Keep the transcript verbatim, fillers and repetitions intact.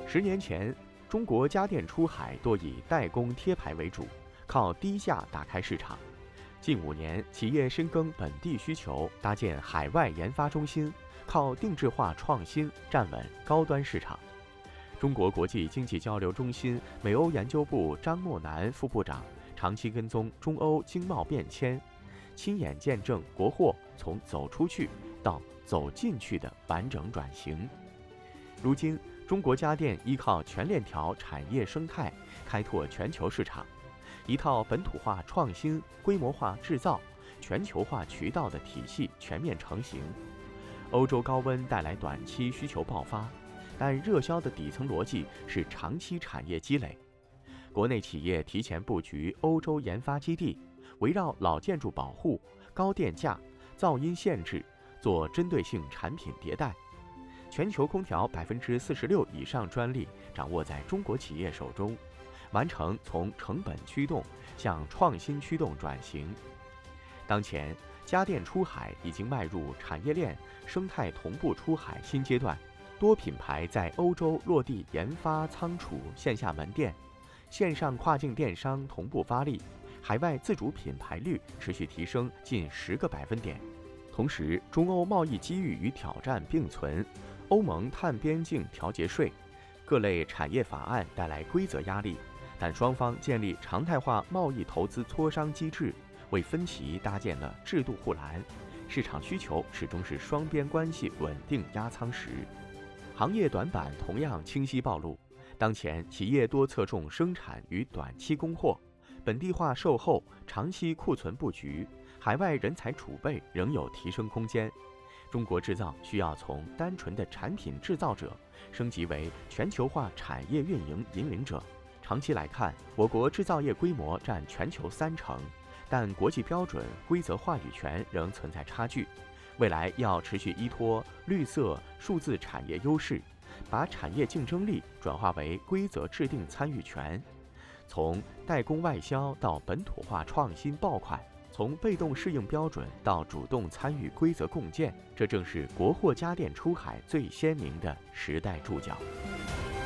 十年前，中国家电出海多以代工贴牌为主，靠低价打开市场。近五年，企业深耕本地需求，搭建海外研发中心，靠定制化创新站稳高端市场。中国国际经济交流中心美欧研究部张默南副部长长期跟踪中欧经贸变迁，亲眼见证国货从走出去到走进去的完整转型。如今，中国家电依靠全链条产业生态开拓全球市场，一套本土化创新、规模化制造、全球化渠道的体系全面成型。欧洲高温带来短期需求爆发，但热销的底层逻辑是长期产业积累。国内企业提前布局欧洲研发基地，围绕老建筑保护、高电价、噪音限制做针对性产品迭代。全球空调百分之四十六以上专利掌握在中国企业手中，完成从成本驱动向创新驱动转型。当前，家电出海已经迈入产业链生态同步出海新阶段，多品牌在欧洲落地研发仓储线下门店，线上跨境电商同步发力，海外自主品牌率持续提升近十个百分点。同时，中欧贸易机遇与挑战并存，欧盟碳边境调节税，各类产业法案带来规则压力，但双方建立常态化贸易投资磋商机制，为分歧搭建了制度护栏，市场需求始终是双边关系稳定压舱石。行业短板同样清晰暴露，当前企业多侧重生产与短期供货，本地化售后、长期库存布局，海外人才储备仍有提升空间。中国制造需要从单纯的产品制造者升级为全球化产业运营引领者。长期来看，我国制造业规模占全球三成，但国际标准、规则话语权仍存在差距。未来要持续依托绿色、数字产业优势，把产业竞争力转化为规则制定参与权。从代工外销到本土化创新爆款，从被动适应标准到主动参与规则共建，这正是国货家电出海最鲜明的时代注脚。